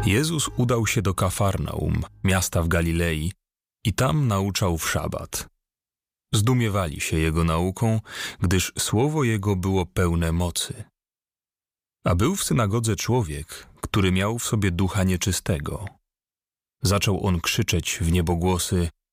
Jezus udał się do Kafarnaum, miasta w Galilei, i tam nauczał w szabat. Zdumiewali się Jego nauką, gdyż słowo Jego było pełne mocy. A był w synagodze człowiek, który miał w sobie ducha nieczystego. Zaczął on krzyczeć w niebogłosy: